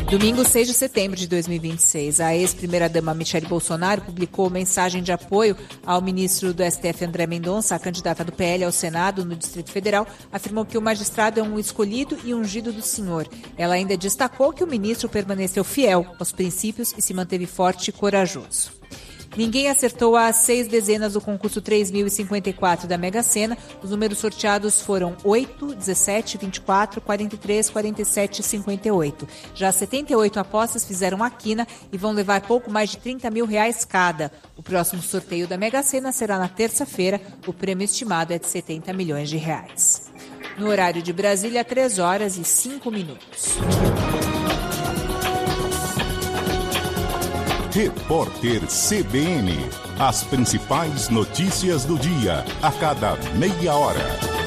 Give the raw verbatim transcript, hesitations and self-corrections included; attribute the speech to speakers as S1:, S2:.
S1: Domingo, seis de setembro de dois mil e vinte e seis, a ex-primeira-dama Michele Bolsonaro publicou mensagem de apoio ao ministro do S T F, André Mendonça, a candidata do P L ao Senado no Distrito Federal, afirmou que o magistrado é um escolhido e ungido do Senhor. Ela ainda destacou que o ministro permaneceu fiel aos princípios e se manteve forte e corajoso. Ninguém acertou as seis dezenas do concurso três mil e cinquenta e quatro da Mega Sena. Os números sorteados foram oito, dezessete, vinte e quatro, quarenta e três, quarenta e sete e cinquenta e oito. Já setenta e oito apostas fizeram a quina e vão levar pouco mais de trinta mil reais cada. O próximo sorteio da Mega Sena será na terça-feira. O prêmio estimado é de setenta milhões de reais. No horário de Brasília, três horas e cinco minutos.
S2: Repórter C B N. As principais notícias do dia, a cada meia hora.